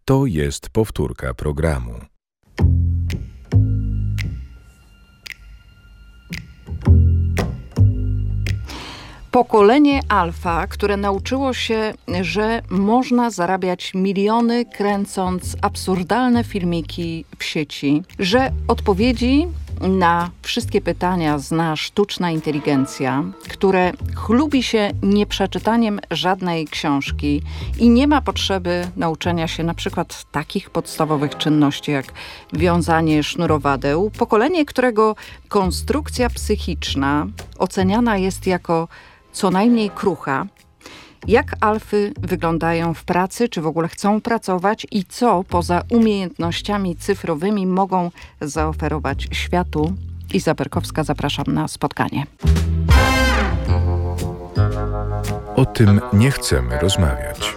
To jest powtórka programu. Pokolenie alfa, które nauczyło się, że można zarabiać miliony kręcąc absurdalne filmiki w sieci, że odpowiedzi na wszystkie pytania zna sztuczna inteligencja, które chlubi się nieprzeczytaniem żadnej książki i nie ma potrzeby nauczenia się na przykład takich podstawowych czynności jak wiązanie sznurowadeł. Pokolenie, którego konstrukcja psychiczna oceniana jest jako co najmniej krucha. Jak alfy wyglądają w pracy, czy w ogóle chcą pracować i co poza umiejętnościami cyfrowymi mogą zaoferować światu? Iza Berkowska, zapraszam na spotkanie. O tym nie chcemy rozmawiać.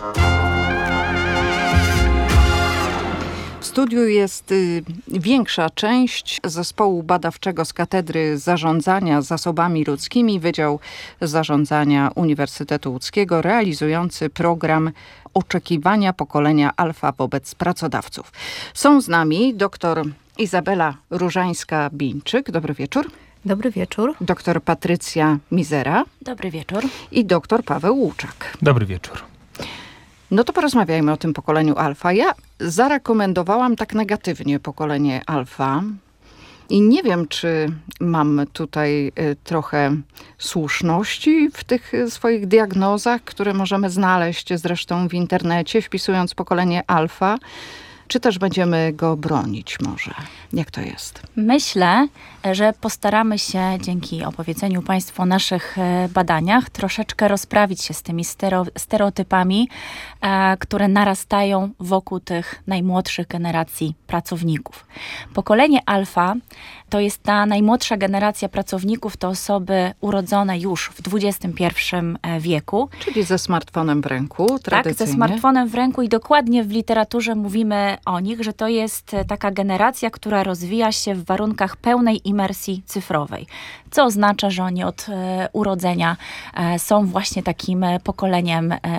W studiu jest większa część zespołu badawczego z Katedry Zarządzania Zasobami Ludzkimi, Wydział Zarządzania Uniwersytetu Łódzkiego, realizujący program Oczekiwania Pokolenia Alfa wobec pracodawców. Są z nami dr Izabela Różańska-Bińczyk. Dobry wieczór. Dobry wieczór. Dr Patrycja Mizera. Dobry wieczór. I dr Paweł Łuczak. Dobry wieczór. No to porozmawiajmy o tym pokoleniu alfa. Ja zarekomendowałam tak negatywnie pokolenie alfa i nie wiem, czy mam tutaj trochę słuszności w tych swoich diagnozach, które możemy znaleźć zresztą w internecie, wpisując pokolenie alfa, czy też będziemy go bronić może? Jak to jest? Myślę, że postaramy się dzięki opowiedzeniu Państwu o naszych badaniach troszeczkę rozprawić się z tymi stereotypami, które narastają wokół tych najmłodszych generacji pracowników. Pokolenie alfa to jest ta najmłodsza generacja pracowników, to osoby urodzone już w XXI wieku. Czyli ze smartfonem w ręku, tradycyjnie. Tak, ze smartfonem w ręku i dokładnie w literaturze mówimy o nich, że to jest taka generacja, która rozwija się w warunkach pełnej imersji cyfrowej. Co oznacza, że oni od urodzenia są właśnie takim pokoleniem